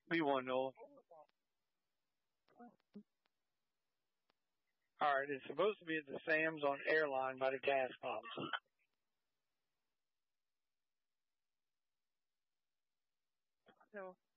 We want to know. All right, it's supposed to be at the Sam's on Airline by the gas pumps. So